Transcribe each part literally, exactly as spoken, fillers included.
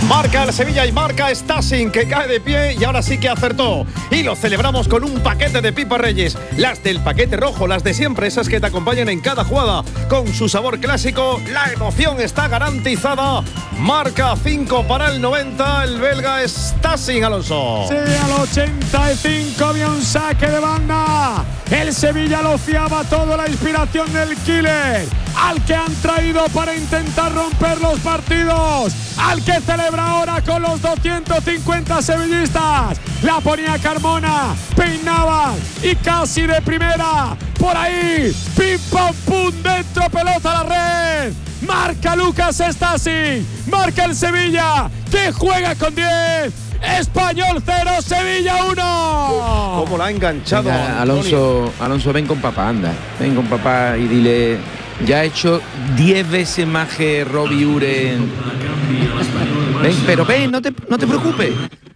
Marca el Sevilla y marca Stassin, que cae de pie y ahora sí que acertó. Y lo celebramos con un paquete de pipas Reyes. Las del paquete rojo, las de siempre, esas que te acompañan en cada jugada. Con su sabor clásico, la emoción está garantizada. Marca cinco para el noventa, el belga Stassin, Alonso. Sí, al ochenta y cinco había un saque de banda. El Sevilla lo fiaba todo, la inspiración del killer. Al que han traído para intentar romper los partidos. Al que celebra ahora con los doscientos cincuenta sevillistas. La ponía Carmona, peinaba y casi de primera. Por ahí, pim pam pum, dentro, pelota a la red. Marca Lucas Stassin, marca el Sevilla, que juega con diez. Español cero, Sevilla uno. ¿Cómo la ha enganchado? Venga, Alonso, Alonso, ven con papá, anda. Ven con papá y dile, ya ha hecho diez veces más que Robbie Uren. Ven, pero ven, no te, no te preocupes.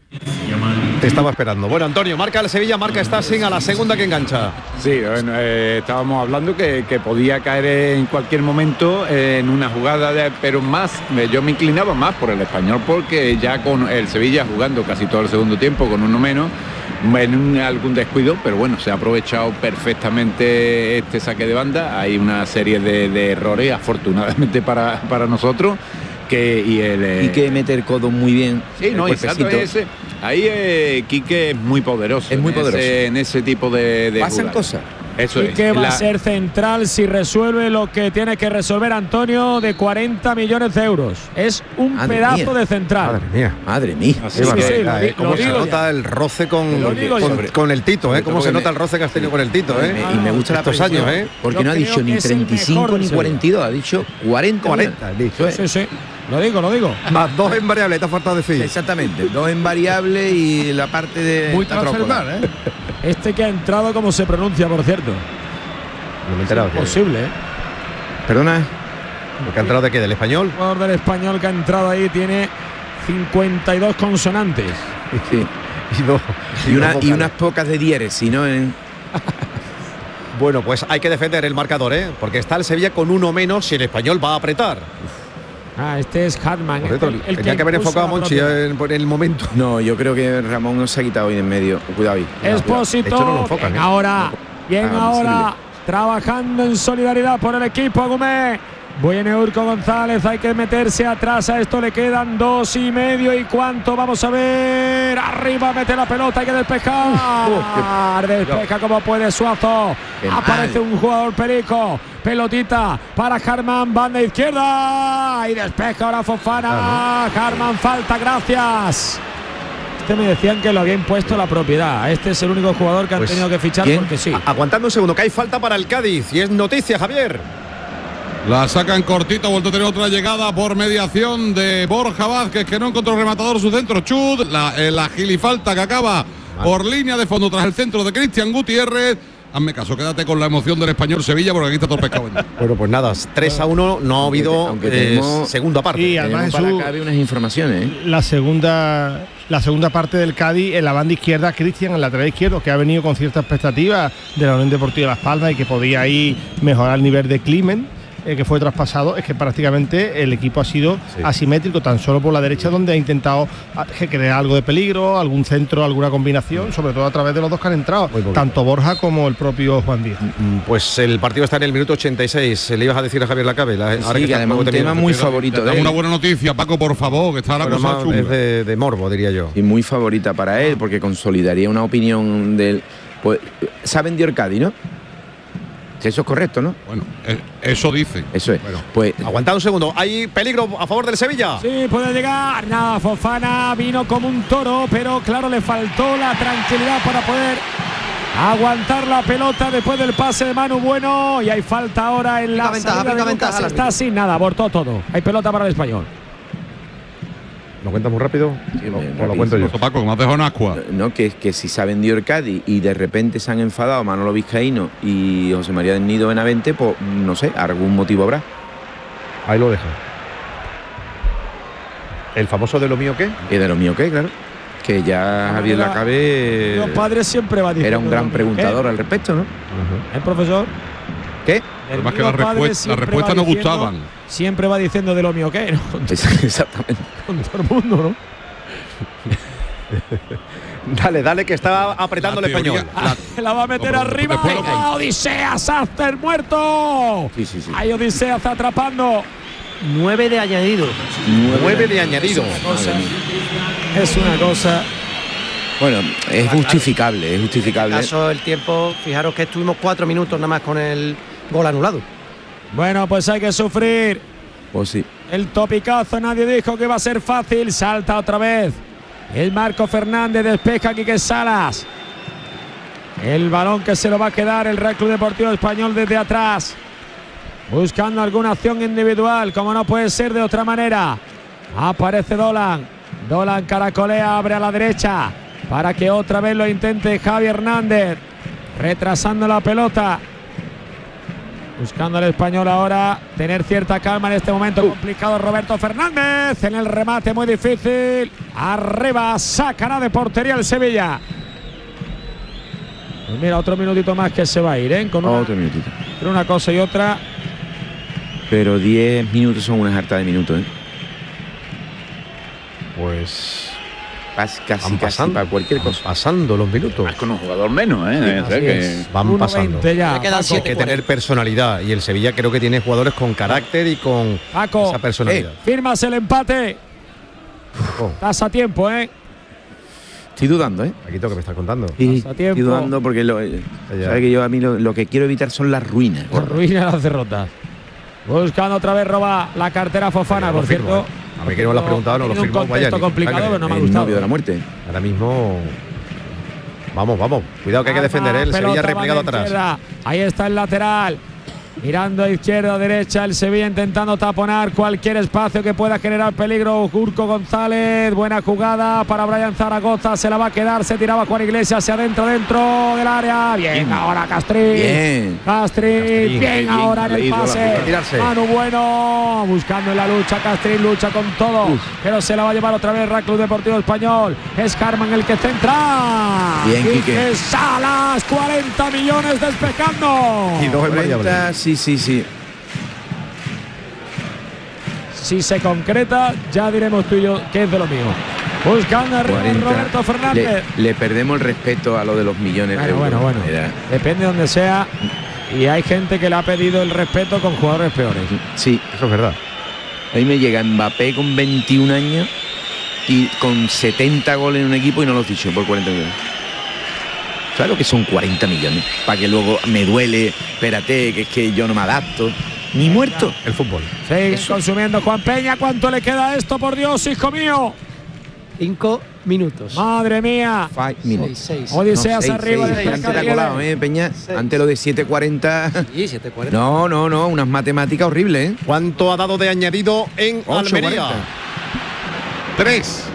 Te estaba esperando. Bueno, Antonio, marca el Sevilla, marca Stassin a la segunda que engancha. Sí, bueno, eh, estábamos hablando que, que podía caer en cualquier momento eh, en una jugada, de, pero más, eh, yo me inclinaba más por el Español porque ya con el Sevilla jugando casi todo el segundo tiempo con uno menos, en un, algún descuido, pero bueno, se ha aprovechado perfectamente este saque de banda. Hay una serie de, de errores, afortunadamente para, para nosotros. Que, y, el, eh, y que mete el codo muy bien. Sí, no, exacto, ese, ahí eh, Quique es muy poderoso. Es muy en poderoso. Ese, en ese tipo de, de pasan jugadas. cosas. Eso y es. que va La... a ser central si resuelve lo que tiene que resolver Antonio, de cuarenta millones de euros. Es un Madre pedazo mía. de central. Madre mía. Madre mía. Así Sí, sí, sí, sí, lo eh, di- cómo lo se digo nota ya. el roce con, Lo digo con, ya. con el Tito, eh, cómo se Sobre nota el roce que has tenido con el Tito, eh. Y me gusta la estos precisión, años, eh. porque Yo no ha creo dicho ni que es el treinta y cinco mejor ni del Sevilla. cuarenta y dos, ha dicho cuarenta. cuarenta, listo. Sí, sí. Lo digo, lo digo. Más dos en variable, te ha faltado decir. Exactamente, dos en variable y la parte de Muy la trócola. transversal, ¿eh? Este que ha entrado, ¿cómo se pronuncia, por cierto? No me he enterado. que- Posible, ¿eh? Perdona. ¿Que ha entrado de qué? ¿Del español? El jugador del Español que ha entrado ahí tiene cincuenta y dos consonantes. Sí. Y, dos- Y, una, dos y vocales. unas pocas de diéresis, ¿no? En- Bueno, pues hay que defender el marcador, ¿eh? Porque está el Sevilla con uno menos y el español va a apretar. Ah, este es Hartman. Por cierto, el, el tenía que haber impuso enfocado a la Monchi propia. en, por el momento. No, yo creo que Ramón nos ha quitado hoy en medio. Cuidado ahí. Expósito. De hecho, no lo enfocan, bien ¿eh? ahora, bien Ah, ahora, trabajando en solidaridad por el equipo Agumé. Viene Urco González, hay que meterse atrás, a esto le quedan dos y medio y cuánto, vamos a ver, arriba mete la pelota, hay que despejar, despeja como puede Suazo, Qué aparece mal. un jugador perico, pelotita para Harman, banda izquierda y despeja ahora Fofana, Harman falta, gracias. Este me decían que lo había impuesto la propiedad, este es el único jugador que han Pues, tenido que fichar ¿quién? porque sí. A- aguantando un segundo, que hay falta para el Cádiz y es noticia, Javier. La sacan cortito, ha vuelto a tener otra llegada por mediación de Borja Vázquez, que no encontró rematador su centro. Chud, la, eh, la gilifalta que acaba por línea de fondo tras el centro de Cristian Gutiérrez. Hazme caso, quédate con la emoción del Español Sevilla, porque aquí está todo el pescado vendido. Bueno, pues nada, tres a uno, no ha habido Aunque eh, tenemos- segunda parte. Y además, Tenemos para Jesús, acá había unas informaciones, ¿eh? la segunda la segunda parte del Cádiz en la banda izquierda, Cristian, en el lateral izquierdo, que ha venido con cierta expectativa de la Unión Deportiva Las Palmas y que podía ahí mejorar el nivel de Climent, eh, que fue traspasado. Es que prácticamente el equipo ha sido Sí. asimétrico, tan solo por la derecha, donde ha intentado ah, crear algo de peligro, algún centro, alguna combinación, sobre todo a través de los dos que han entrado, Muy poquito. tanto Borja como el propio Juan Díaz. Mm, Pues el partido está en el minuto ochenta y seis. Le ibas a decir a Javier Lacabe. La, ahora Sí, está que el además juego un tema terminado. muy favorito de Dame él. una buena noticia, Paco, por favor, que está la Bueno, cosa más chunga. es de, de morbo, diría yo. Y muy favorita para él, porque consolidaría una opinión del. Pues, se ha vendido el Cádiz, ¿no? Que eso es correcto, ¿no? Bueno, eh, eso dice. Eso es. Bueno. Pues Aguantad un segundo. ¿Hay peligro a favor del Sevilla? Sí, puede llegar. Nada, Fofana vino como un toro, pero claro, le faltó la tranquilidad para poder aguantar la pelota después del pase de Manu Bueno. Y hay falta ahora en la Aplica ventaja, salida de aplica Lucas. ventaja, Está sin nada, abortó todo. Hay pelota para el Español. ¿Lo cuentas muy rápido? Sí, o, muy o lo cuento yo. Eso, Paco, que me has dejado en ascua. no, que, que si se ha vendido el Cádiz y de repente se han enfadado Manolo Vizcaíno y José María del Nido Benavente, pues no sé, algún motivo habrá. Ahí lo dejo. ¿El famoso de lo mío qué? Y de lo mío, ¿qué? Claro. Que ya Javier Era- Lacabe Los padres siempre van diciendo. era un gran lo mismo. preguntador al respecto, ¿no? ¿Eh, ¿Eh, profesor? ¿Qué? El Además que mío las padre respuestas siempre respuestas va no diciendo- gustaban. Siempre va diciendo de lo mío que, ¿no? Con, Exactamente. con todo el mundo, ¿no? Dale, dale, que está apretando La el español. teoría- La, la va a meter No, pero arriba. después lo Venga, con- Odiseas, Aster muerto. Sí, sí, sí. Ahí Odiseas está atrapando. nueve de añadido. Nueve de añadido. Cosa, es una cosa. Bueno, es justificable, es En justificable. caso el tiempo, fijaros que estuvimos cuatro minutos nada más con el gol anulado. Bueno, pues hay que sufrir. Pues sí. El topicazo, nadie dijo que iba a ser fácil. Salta otra vez. El Marco Fernández despeja a Quique Salas. El balón que se lo va a quedar el Real Club Deportivo Español desde atrás. Buscando alguna acción individual, como no puede ser de otra manera. Aparece Dolan. Dolan caracolea, abre a la derecha. Para que otra vez lo intente Javi Hernández. Retrasando la pelota. Buscando al español ahora tener cierta calma en este momento complicado. Roberto Fernández en el remate muy difícil. Arriba, sacará de portería el Sevilla. Pues mira, otro minutito más que se va a ir, ¿eh? Con una, Otro minutito. entre una cosa y otra. Pero diez minutos son unas hartas de minutos, ¿eh? Pues Casi, casi, van casi pasando, para cualquier van cosa. pasando los minutos. Con un jugador menos, ¿eh? Debe ser Así que- es. Van uno pasando. veinte ya. Le quedan Paco. Hay que tener personalidad y el Sevilla creo que tiene jugadores con carácter y con Paco, esa personalidad. firmas el empate. Oh, Estás a tiempo, ¿eh? Estoy dudando, ¿eh? Paquito, ¿qué me estás contando? Sí, Pasa tiempo. estoy dudando porque lo, Ya. sabe que yo a mí lo, lo que quiero evitar son las ruinas. Arruina las derrotas. Buscando otra vez roba la cartera Fofana, Lo por firmo, cierto. ¿eh? A mí que no me lo has preguntado, no lo Ha tenido firmo. un contexto Vaya, complicado, Sangre, pero no me ha El gustado. novio de la muerte. Ahora mismo. Vamos, vamos. Cuidado que hay que defender, ¿eh? El Pelota Sevilla va replegado de atrás. izquierda. Ahí está el lateral. Mirando a izquierda, derecha, el Sevilla intentando taponar cualquier espacio que pueda generar peligro. Urco González, buena jugada para Brian Zaragoza, se la va a quedar, se tiraba Juan Iglesias hacia adentro, dentro del área. Bien, ahora Castrín. Bien. Castrín, Castrín, bien, bien, ahora en el leído la pase. jugada. Tirarse. Manu Bueno, buscando en la lucha, Castrín lucha con todo, pero se la va a llevar otra vez Real Club Deportivo Español. Es Carman el que centra. Bien, Quique. Quique Salas, cuarenta millones despejando. Y dos en variable. cuarenta, sí, sí, sí. Si se concreta, ya diremos tú y yo que es de lo mío. Buscando a cuarenta. Roberto Fernández. Le, le perdemos el respeto a lo de los millones de Bueno, euros. bueno, bueno. Era- Depende de donde sea. Y hay gente que le ha pedido el respeto con jugadores peores. Sí, Eso es verdad. a mí me llega Mbappé con veintiún años y con setenta goles en un equipo y no los fichó por cuarenta millones. ¿Sabes lo que son cuarenta millones? Para que luego me duele, espérate, que es que yo no me adapto. Ni muerto. El fútbol. Sigue consumiendo Juan Peña. ¿Cuánto le queda a esto, por Dios, hijo mío? Cinco minutos. Madre mía. Five minutes. Seis, seis. Odiseas seis, arriba. seis. despeja Antes te ha Riele. colado, ¿eh, Peña? Antes lo de siete cuarenta. Sí, siete cuarenta. No, no, no, unas matemáticas horribles, ¿eh? ¿Cuánto ha dado de añadido en ocho Almería? cuarenta. Tres.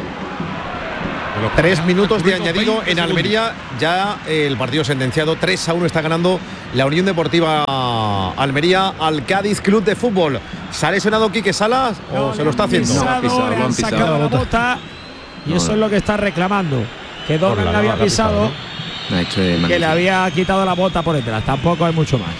De los Tres cuarenta, minutos de incluidos añadido veinte en segundos. Almería. Ya el partido sentenciado. tres a uno está ganando la Unión Deportiva Almería al Cádiz Club de Fútbol. ¿Se ha lesionado Quique Salas o No, se le lo está han haciendo? pisado, No, ha pisado, le lo han han pisado. sacado la bota. Y No, eso no. es lo que está reclamando. Que Dolan la le había la ha pisado, pisado, Ha hecho de que le magnífico. había quitado la bota por detrás. Tampoco hay mucho más.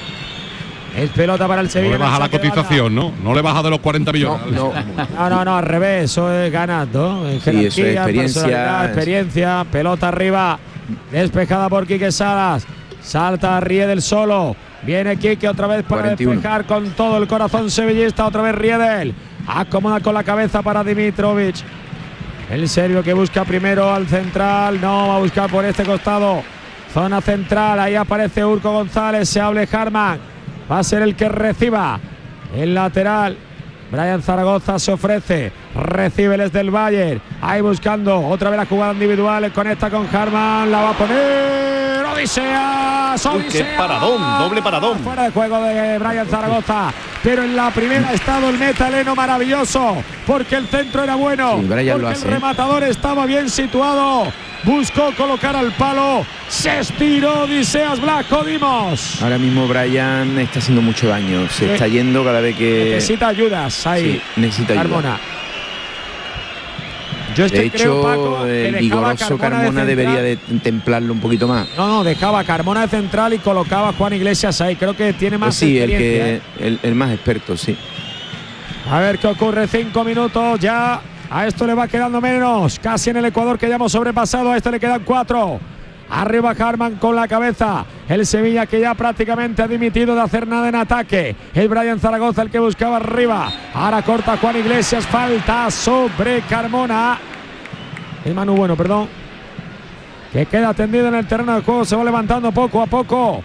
Es pelota para el No Sevilla. le en el baja la saque de banda. cotización, ¿no? No le baja de los cuarenta millones. No, no. No, no, no, al revés, eso es ganando. En Sí, eso es jerarquía, experiencia. personalidad, experiencia, pelota arriba, despejada por Quique Salas. Salta Riedel solo. Viene Quique otra vez para cuarenta y uno. despejar con todo el corazón sevillista. Otra vez Riedel. Acomoda con la cabeza para Dimitrovic. El serbio que busca primero al central. No, va a buscar por este costado. Zona central. Ahí aparece Urco González. Se hable Harman. Va a ser el que reciba. El lateral. Brian Zaragoza se ofrece. Recibe el del Bayern. Ahí buscando otra vez la jugada individual. Conecta con Harman. La va a poner. Odiseas. Uy, qué Odiseas. paradón, doble paradón. Fuera de juego de Brian Zaragoza. Pero en la primera ha estado el metaleno maravilloso. Porque el centro era bueno. Sí, Brian porque lo hace, el ¿eh? rematador estaba bien situado. Buscó colocar al palo. Se estiró Odiseas Blasco Dimos. Ahora mismo Brian está haciendo mucho daño. Se Sí. está yendo cada vez que. Necesita ayudas ahí. Sí, necesita ayuda. Carmona. Yo estoy, De hecho, creo, Paco, que el dejaba vigoroso Carmona, Carmona de debería central. de templarlo un poquito más. No, no, dejaba a Carmona de central y colocaba a Juan Iglesias ahí. Creo que tiene más Pues sí, el, experiencia. que, ¿eh? el, el más experto, sí. A ver qué ocurre, cinco minutos ya. A esto le va quedando menos. Casi en el Ecuador que ya hemos sobrepasado. A esto le quedan cuatro. Arriba Harman con la cabeza. El Sevilla que ya prácticamente ha dimitido de hacer nada en ataque. El Brian Zaragoza el que buscaba arriba. Ahora corta Juan Iglesias. Falta sobre Carmona. El Manu Bueno, perdón. Que queda tendido en el terreno de juego. Se va levantando poco a poco.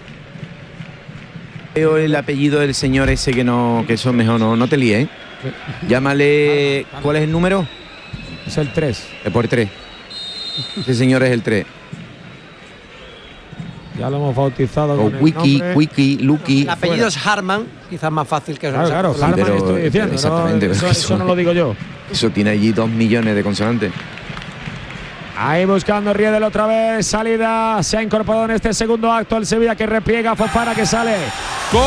Veo el apellido del señor ese que no, que eso mejor no, no te líes, ¿eh? Llámale, ¿cuál es el número? Es el tres. Es por tres. Ese señor es el tres. Ya lo hemos bautizado O con el Wiki, nombre. Wiki, Lucky. El apellido es Harman, quizás más fácil que Claro, claro, Sí, Harman pero- estoy diciendo. exactamente, no, eso, pero eso eso- no lo digo yo. Eso tiene allí dos millones de consonantes. Ahí buscando Riedel otra vez, salida, se ha incorporado en este segundo acto el Sevilla que repliega, Fofana que sale. Gol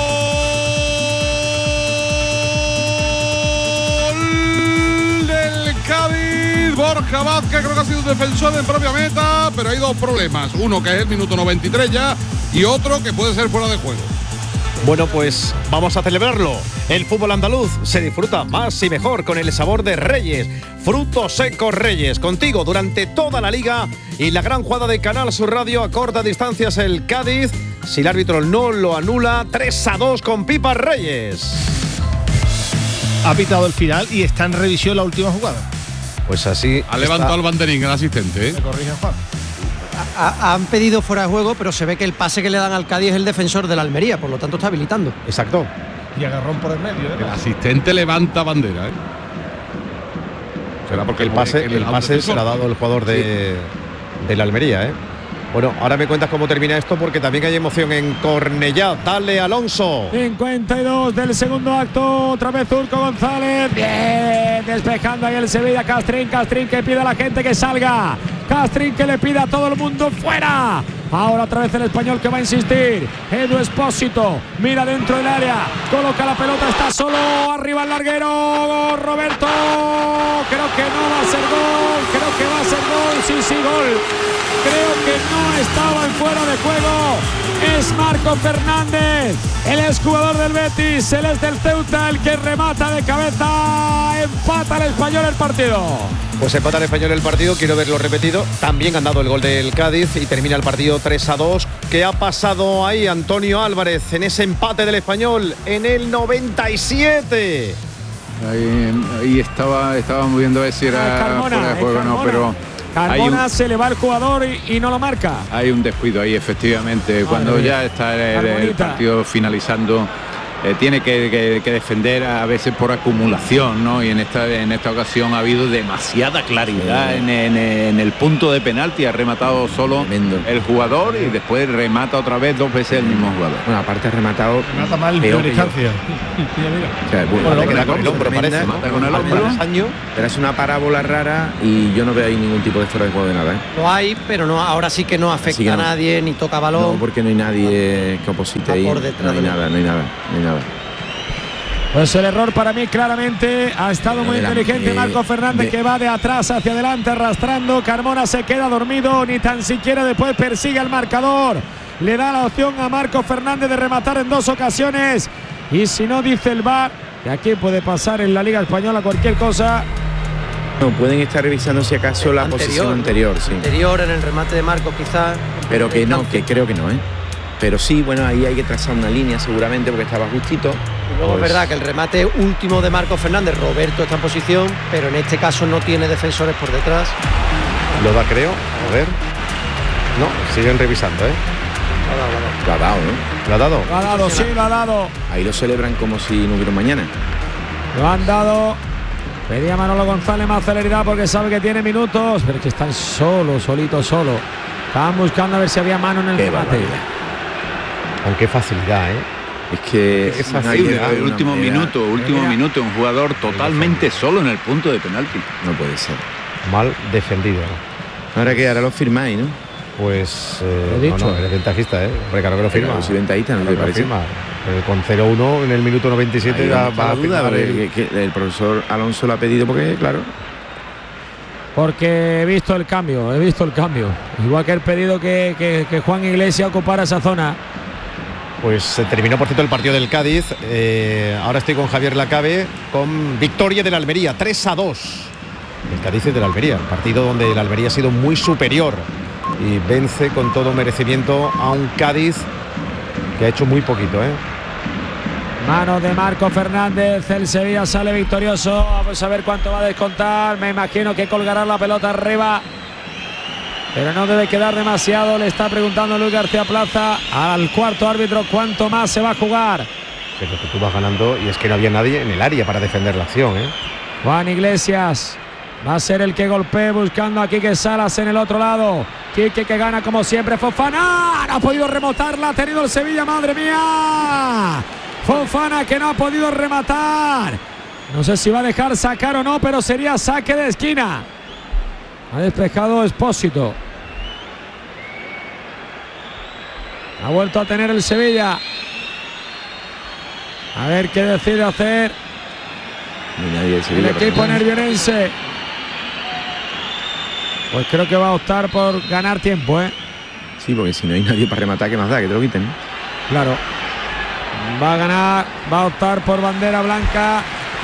del Cádiz. Borja Vázquez, creo que ha sido un defensor en propia meta, pero hay dos problemas. Uno que es el minuto noventa y tres ya y otro que puede ser fuera de juego. Bueno, pues vamos a celebrarlo. El fútbol andaluz se disfruta más y mejor con el sabor de Reyes. Frutos secos Reyes, contigo durante toda la liga y la gran jugada de Canal Sur Radio a corta distancia el Cádiz. Si el árbitro no lo anula, tres a dos con Pipa Reyes. Ha pitado el final y está en revisión la última jugada. Pues así Ha levantado el banderín el asistente, ¿eh? Me corrige Juan. Ha- han pedido fuera de juego, pero se ve que el pase que le dan al Cádiz es el defensor de la Almería, por lo tanto está habilitando. Exacto. Y agarrón por el medio. El ¿eh? asistente levanta bandera, ¿eh? Será porque El pase, porque le el da un pase se defensor. lo ha dado el jugador de, de la Almería, ¿eh? Bueno, ahora me cuentas cómo termina esto porque también hay emoción en Cornellá. Dale, Alonso. cincuenta y dos del segundo acto, otra vez Urco González, bien, despejando ahí el Sevilla, Castrín, Castrín que pide a la gente que salga, Castrín que le pide a todo el mundo fuera. Ahora otra vez el español que va a insistir. Edu Espósito mira dentro del área, coloca la pelota, está solo, arriba el larguero, Roberto. Creo que no va a ser gol, creo que va a ser gol, sí, sí, gol. Creo que no estaba en fuera de juego. Es Marco Fernández, el exjugador del Betis, él es del Ceuta, el que remata de cabeza. Empata el español el partido. Pues empata el español el partido, quiero verlo repetido. También han dado el gol del Cádiz y termina el partido tres a dos. ¿Qué ha pasado ahí, Antonio Álvarez, en ese empate del español en el noventa y siete? Ahí, ahí estaba, estábamos viendo a ver si Es era Carmona, fuera de es juego o no, Carmona. pero hay Carmona un, se le va el jugador y, y no lo marca. hay un descuido ahí, efectivamente. Cuando mía. ya está el, el Carmonita. partido finalizando, eh, tiene que, que- que defender a veces por acumulación, ¿no? Y en esta, en esta ocasión ha habido demasiada claridad en, en- en el punto de penalti. Ha rematado solo Tremendo. el jugador y después remata otra vez dos veces el mismo jugador. Bueno, aparte ha rematado. Mata mal en peor primera que yo. instancia. Mira, mira. O sea, bueno, Con el le hombro, queda con el hombro, tremenda, parece, ¿no? Mata con el Al hombro. travesaño. Pero es una parábola rara y yo no veo ahí ningún tipo de fuera de juego de nada, ¿eh? Lo hay, pero no, ahora sí que no afecta Sí que no. a nadie, ni toca No, balón. porque no hay nadie que oposite Está ahí. por detrás No hay de la- nada, no hay nada, no hay nada. Pues el error para mí claramente ha estado muy Adelante, inteligente Marco eh, Fernández de- que va de atrás hacia adelante arrastrando. Carmona se queda dormido, ni tan siquiera después persigue al marcador. Le da la opción a Marco Fernández de rematar en dos ocasiones. Y si no, dice el V A R que aquí puede pasar en la Liga Española cualquier cosa. No, pueden estar revisando si acaso la posición anterior, sí. Anterior en el remate de Marcos quizás. Pero que no, que creo que no, ¿eh? Pero sí, bueno, ahí hay que trazar una línea seguramente porque estaba justito. Y luego Pues- es verdad que el remate último de Marcos Fernández, Roberto está en posición, pero en este caso no tiene defensores por detrás. Lo da, creo. A ver. No, siguen revisando, ¿eh? Lo ha dado, ¿no? ¿Lo ha dado? Lo ha dado, sí, lo ha dado. Ahí lo celebran como si no hubiera un mañana. Lo han dado. Pedía Manolo González más celeridad porque sabe que tiene minutos, pero es que están solo, solito, solo. Estaban buscando a ver si había mano en el Qué remate. barbaridad. Con qué facilidad, ¿eh? Es que Es no hay fácil, de ¿eh? ver El una último manera- minuto, último Mira. minuto, un jugador totalmente solo en el punto de penalti. No puede ser. Mal defendido. Ahora que ahora lo firmáis, ¿no? Pues Lo he eh, dicho. no, no, eres ventajista, ¿eh? Hombre, claro que lo firma. Claro, si ventajista, ¿no te Claro que lo parece? firma. Pero con cero uno en el minuto noventa y siete Ahí ya no está va a la duda, firmar porque el- que- que el profesor Alonso lo ha pedido porque, claro, porque he visto el cambio, he visto el cambio. Igual que el pedido que, que, que Juan Iglesias ocupara esa zona. Pues se terminó, por cierto, el partido del Cádiz. Eh, ahora estoy con Javier Lacabe, con victoria del Almería, tres a dos. El Cádiz es del Almería, un partido donde el Almería ha sido muy superior y vence con todo merecimiento a un Cádiz que ha hecho muy poquito, ¿eh? Mano de Marco Fernández, el Sevilla sale victorioso. Vamos a ver cuánto va a descontar. Me imagino que colgará la pelota arriba, pero no debe quedar demasiado. Le está preguntando Luis García Plaza al cuarto árbitro cuánto más se va a jugar. Pero que tú vas ganando y es que no había nadie en el área para defender la acción, ¿eh? Juan Iglesias va a ser el que golpee, buscando a Quique Salas en el otro lado. Quique que gana como siempre. Fofana no ha podido rematarla, ha tenido el Sevilla, madre mía. Fofana que no ha podido rematar. No sé si va a dejar sacar o no, pero sería saque de esquina. Ha despejado Expósito. Ha vuelto a tener el Sevilla. A ver qué decide hacer el equipo nervionense. Pues creo que va a optar por ganar tiempo, ¿eh? Sí, porque si no hay nadie para rematar, ¿qué más da? Que te lo quiten, ¿no? Claro. Va a ganar, va a optar por bandera blanca.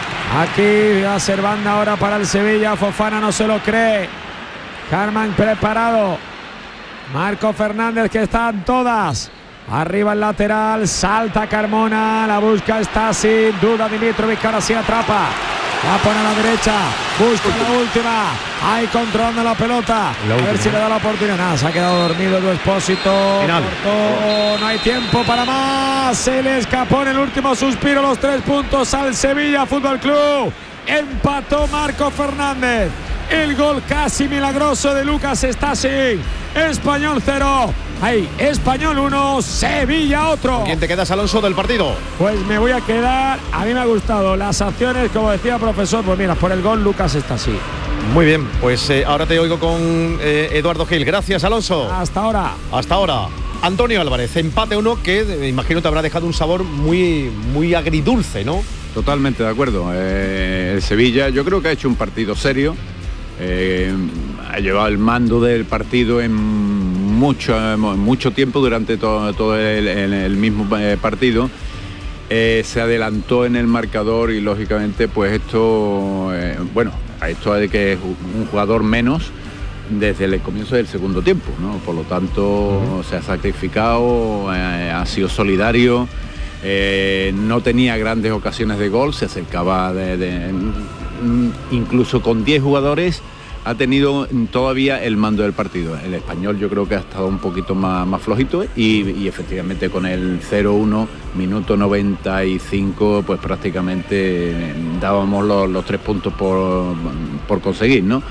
Aquí va a ser banda ahora para el Sevilla. Fofana no se lo cree. Carman preparado. Marco Fernández, que están todas. Arriba el lateral, salta Carmona, la busca Stasi, duda Dimitrovic, que ahora sí atrapa. La pone a la derecha, busca la última, ahí controlando la pelota. La a última. Ver si le da la oportunidad. Nada, se ha quedado dormido el Expósito. Cortó, no hay tiempo para más. Se le escapó en el último suspiro los tres puntos al Sevilla Fútbol Club. Empató Marco Fernández. El gol casi milagroso de Lucas Stasi. Español cero. Ahí, Español uno, Sevilla otro. ¿Quién te quedas, Alonso, del partido? Pues me voy a quedar, a mí me ha gustado las acciones, como decía profesor, pues mira, por el gol Lucas Stasi. Muy bien, pues eh, ahora te oigo con eh, Eduardo Gil. Gracias, Alonso. Hasta ahora. Hasta ahora. Antonio Álvarez, empate uno que me imagino te habrá dejado un sabor muy, muy agridulce, ¿no? Totalmente de acuerdo. Eh, el Sevilla yo creo que ha hecho un partido serio. Eh, ha llevado el mando del partido en mucho, mucho tiempo durante todo, todo el, el, el mismo partido. Eh, se adelantó en el marcador y lógicamente pues esto, eh, bueno, a esto de que es un jugador menos desde el comienzo del segundo tiempo, ¿no? Por lo tanto uh-huh. se ha sacrificado, eh, ha sido solidario, eh, no tenía grandes ocasiones de gol, se acercaba de, de, incluso con diez jugadores ha tenido todavía el mando del partido. El Español yo creo que ha estado un poquito más, más flojito y, y efectivamente con el cero uno, minuto noventa y cinco, pues prácticamente dábamos los, los tres puntos por, por conseguir, ¿no?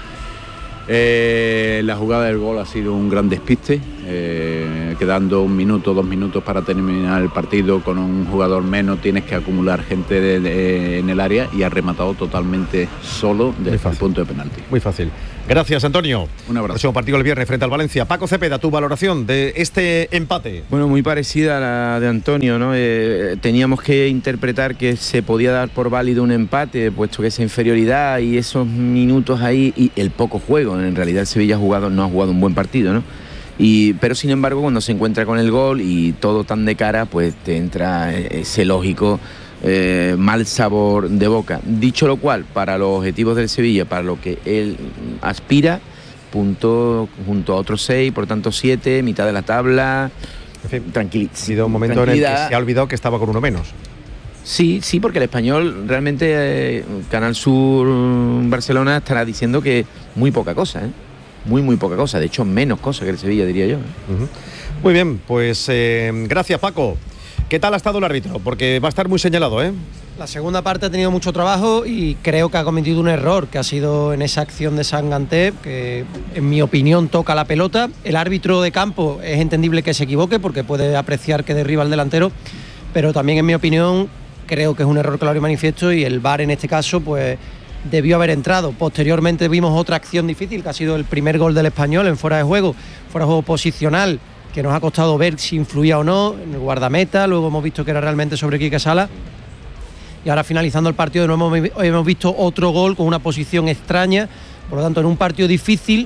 Eh, la jugada del gol ha sido un gran despiste, eh, quedando un minuto, dos minutos para terminar el partido con un jugador menos, tienes que acumular gente de, de, en el área y ha rematado totalmente solo desde el punto de penalti. Muy fácil. Gracias, Antonio. Un abrazo. Próximo partido el viernes frente al Valencia. Paco Cepeda, tu valoración de este empate. Bueno, muy parecida a la de Antonio, ¿no? Eh, teníamos que interpretar que se podía dar por válido un empate, puesto que esa inferioridad y esos minutos ahí y el poco juego. En realidad el Sevilla ha jugado, no ha jugado un buen partido, ¿no? Y, pero sin embargo, cuando se encuentra con el gol y todo tan de cara, pues te entra ese lógico eh, mal sabor de boca. Dicho lo cual, para los objetivos del Sevilla, para lo que él aspira, punto junto a otros seis, por tanto siete, mitad de la tabla. En fin, tranquilidad. Ha sido un momento en el que se ha olvidado que estaba con uno menos. Sí, sí, porque el Español realmente, eh, Canal Sur Barcelona estará diciendo que muy poca cosa, ¿eh? Muy, muy poca cosa. De hecho, menos cosa que el Sevilla, diría yo, ¿eh? Uh-huh. Muy bien, pues eh, gracias, Paco. ¿Qué tal ha estado el árbitro? Porque va a estar muy señalado, ¿eh? La segunda parte ha tenido mucho trabajo y creo que ha cometido un error, que ha sido en esa acción de Sanganté, que en mi opinión toca la pelota. El árbitro de campo es entendible que se equivoque porque puede apreciar que derriba al delantero, pero también en mi opinión creo que es un error claro y manifiesto y el V A R en este caso pues debió haber entrado. Posteriormente vimos otra acción difícil que ha sido el primer gol del Español en fuera de juego, fuera de juego posicional, que nos ha costado ver si influía o no en el guardameta. Luego hemos visto que era realmente sobre Quique Sala y ahora finalizando el partido de nuevo hemos visto otro gol con una posición extraña Por lo tanto, en un partido difícil,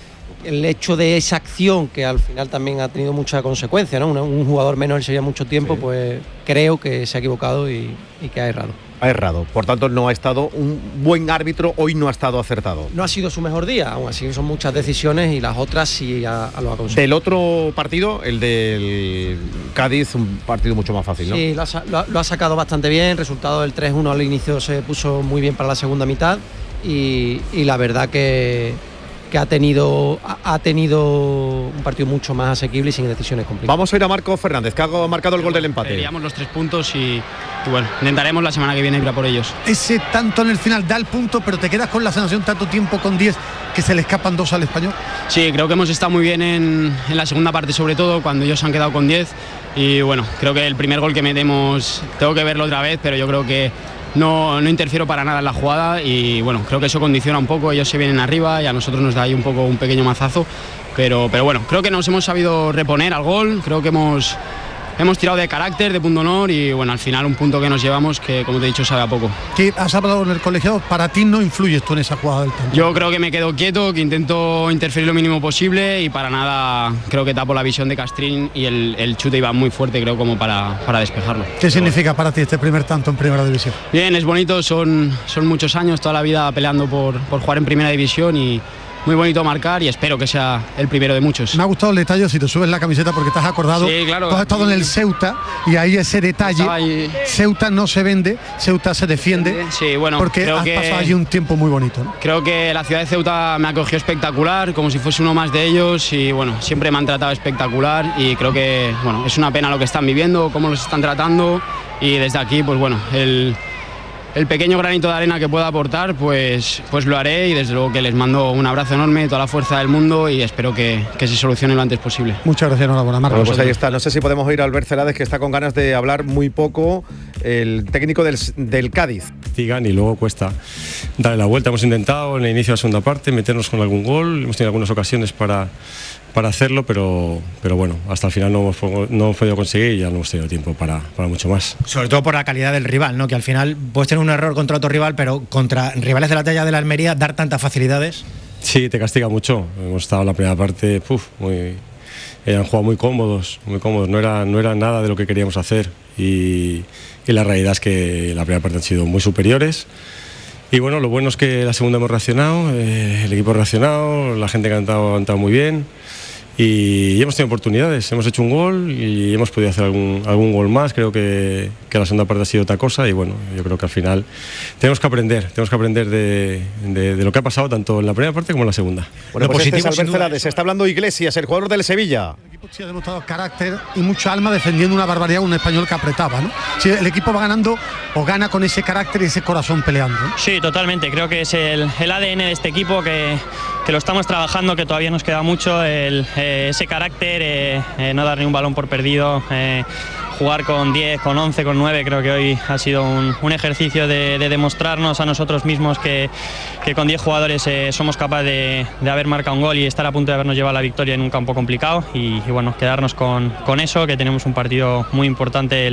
el hecho de esa acción, que al final también ha tenido mucha consecuencia, ¿no? Un, un jugador menos el Sevilla mucho tiempo, sí. Pues creo que se ha equivocado y, y que ha errado. Ha errado, por tanto no ha estado un buen árbitro, hoy no ha estado acertado. No ha sido su mejor día, aún así son muchas decisiones y las otras sí ha, lo ha conseguido. Del otro partido, el del Cádiz, un partido mucho más fácil, ¿no? Sí, lo ha, lo, lo ha sacado bastante bien, el resultado del tres uno al inicio se puso muy bien para la segunda mitad y, y la verdad que... que ha tenido ha tenido un partido mucho más asequible y sin decisiones complicadas. Vamos a ir a Marco Fernández, que ha marcado el gol del empate. Queríamos los tres puntos y, y bueno, intentaremos la semana que viene ir a por ellos. Ese tanto en el final da el punto, pero te quedas con la sensación tanto tiempo con diez que se le escapan dos al Español. Sí, creo que hemos estado muy bien en, en la segunda parte, sobre todo cuando ellos se han quedado con diez y bueno, creo que el primer gol que metemos tengo que verlo otra vez, pero yo creo que No, no interfiero para nada en la jugada y bueno, creo que eso condiciona un poco, ellos se vienen arriba y a nosotros nos da ahí un poco un pequeño mazazo, pero, pero bueno, creo que nos hemos sabido reponer al gol, creo que hemos, hemos tirado de carácter, de punto honor y bueno, al final un punto que nos llevamos que como te he dicho sabe a poco. ¿Qué has hablado en el colegiado? Para ti no influyes tú en esa jugada del tanto. Yo creo que me quedo quieto, que intento interferir lo mínimo posible y para nada creo que tapo la visión de Castrín y el, el chute iba muy fuerte creo como para, para despejarlo. ¿Qué significa para ti este primer tanto en primera división? Bien, es bonito, son, son muchos años, toda la vida peleando por, por jugar en primera división y muy bonito marcar y espero que sea el primero de muchos. Me ha gustado el detalle si te subes la camiseta porque te has acordado. Sí, claro. Tú has estado en el Ceuta y ahí ese detalle. Ceuta no se vende, Ceuta se defiende. Sí, bueno, porque creo has que, pasado allí un tiempo muy bonito, ¿no? Creo que la ciudad de Ceuta me acogió espectacular, como si fuese uno más de ellos y bueno, siempre me han tratado espectacular y creo que bueno, es una pena lo que están viviendo, cómo los están tratando y desde aquí, pues bueno, el el pequeño granito de arena que pueda aportar, pues, pues lo haré y desde luego que les mando un abrazo enorme, toda la fuerza del mundo y espero que, que se solucione lo antes posible. Muchas gracias, enhorabuena, Marcos. Bueno, pues ahí está, no sé si podemos oír a Albert Celades, que está con ganas de hablar muy poco, el técnico del, del Cádiz. Y luego cuesta darle la vuelta, hemos intentado en el inicio de la segunda parte meternos con algún gol, hemos tenido algunas ocasiones para... para hacerlo, pero, pero bueno, hasta el final no hemos, no hemos podido conseguir y ya no hemos tenido tiempo para, para mucho más. Sobre todo por la calidad del rival, ¿no? Que al final puedes tener un error contra otro rival, pero contra rivales de la talla de la Almería dar tantas facilidades. Sí, te castiga mucho. Hemos estado en la primera parte, puf, muy, eh, han jugado muy cómodos, muy cómodos. No era, no era nada de lo que queríamos hacer y, y la realidad es que la primera parte han sido muy superiores. Y bueno, lo bueno es que la segunda hemos reaccionado, eh, el equipo ha reaccionado, la gente ha cantado, ha cantado muy bien. Y hemos tenido oportunidades, hemos hecho un gol y hemos podido hacer algún, algún gol más. Creo que, que la segunda parte ha sido otra cosa y bueno, yo creo que al final tenemos que aprender, tenemos que aprender de, de, de lo que ha pasado tanto en la primera parte como en la segunda. Bueno, pues este es Albert Celades, se está hablando Iglesias, el jugador del Sevilla. El equipo sí ha demostrado carácter y mucha alma defendiendo una barbaridad, un español que apretaba, ¿no? Si el equipo va ganando o gana con ese carácter y ese corazón peleando, ¿no? Sí, totalmente, creo que es el, el A D N de este equipo que, que lo estamos trabajando, que todavía nos queda mucho, el, eh, ese carácter, eh, eh, no dar ni un balón por perdido, eh, jugar con diez, con once, con nueve, creo que hoy ha sido un, un ejercicio de, de demostrarnos a nosotros mismos que, que con diez jugadores eh, somos capaces de, de haber marcado un gol y estar a punto de habernos llevado la victoria en un campo complicado y, y bueno, quedarnos con, con eso, que tenemos un partido muy importante.